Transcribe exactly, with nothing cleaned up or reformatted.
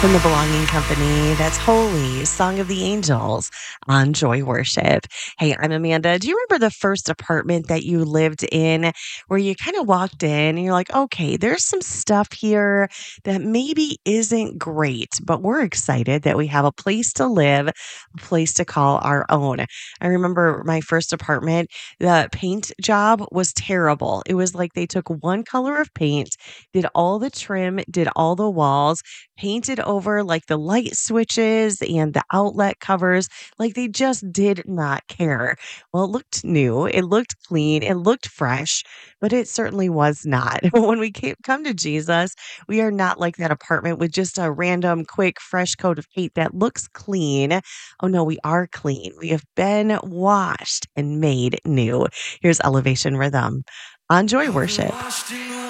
From the Belonging Company, that's Holy, Song of the Angels on Joy Worship. Hey, I'm Amanda. Do you remember the first apartment that you lived in where you kind of walked in and you're like, okay, there's some stuff here that maybe isn't great, but we're excited that we have a place to live, a place to call our own. I remember my first apartment, the paint job was terrible. It was like they took one color of paint, did all the trim, did all the walls, painted over like the light switches and the outlet covers. Like they just did not care. Well, it looked new, it looked clean, it looked fresh, but it certainly was not. When we came, come to Jesus, we are not like that apartment with just a random, quick, fresh coat of paint that looks clean. Oh no, we are clean. We have been washed and made new. Here's Elevation Rhythm on Joy I've been Worship. washed in